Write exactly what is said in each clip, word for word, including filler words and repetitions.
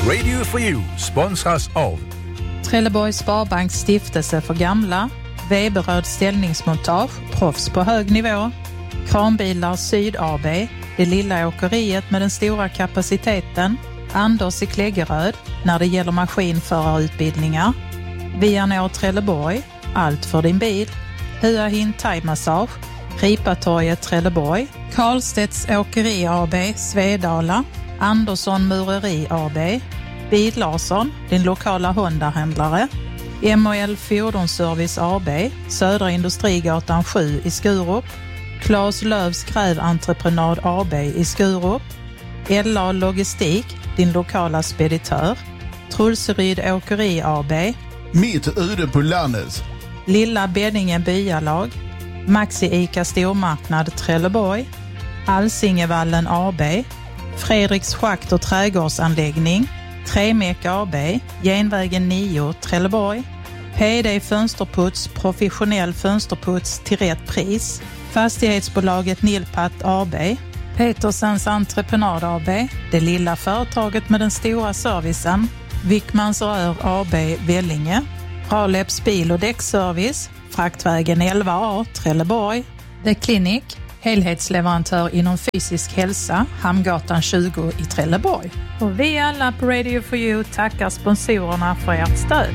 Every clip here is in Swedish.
Radio for You sponsras av Trelleborgs Sparbanks stiftelse för gamla, Weberöd ställningsmontage, proffs på hög nivå, Kranbilar Syd A B, det lilla åkeriet med den stora kapaciteten, Anders i Kläggeröd när det gäller maskinförarutbildningar, Vianor Trelleborg, allt för din bil, Hua Hin Thai Massage, Ripatorget Trelleborg, Karlstedts Åkeri A B, Svedala, Andersson Mureri A B, Bil Larsson, din lokala Honda-händlare, M och L Fordonsservice A B, Södra Industrigatan sju i Skurup, Claes Lövs Gräventreprenad A B i Skurup, L A Logistik, din lokala speditör, Trulseryd Åkeri A B, Mitt ute på landet, Lilla Beddinge Byalag, Maxi Ica Stormarknad Trelleborg, Alsingevallen A B, Fredriks Schakt och trädgårdsanläggning, Tremek A B, Genvägen nio Trelleborg, P D Fönsterputs, professionell fönsterputs till rätt pris, Fastighetsbolaget Nilpat A B, Petersens Entreprenad A B, det lilla företaget med den stora servicen, Wickmans Rör A B Vellinge, Raleps bil- och däckservice, Fraktvägen elva A Trelleborg, The Clinic, helhetsleverantör inom fysisk hälsa, Hamngatan tjugo i Trelleborg. Och vi alla på Radio for You tackar sponsorerna för ert stöd.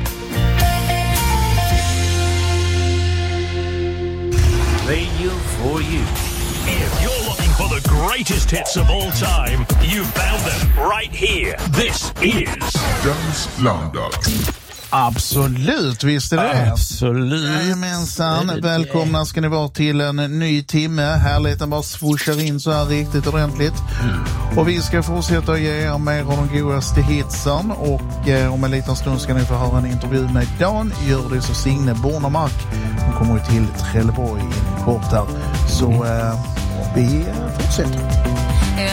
Radio for You. If you're looking for the greatest hits of all time, you've found them right here. This is Dance Landa. absolut, visst är det. Absolut. Jajamensan, välkomna ska ni vara till en ny timme. Härligheten bara swooshar in så här riktigt ordentligt. Mm. Och vi ska fortsätta att ge er mer av de godaste hitsen. Och eh, om en liten stund ska ni få höra en intervju med Dan Hjördis och Signe Bornemark. De kommer ju till Trelleborg i kort där. Så eh, vi fortsätter.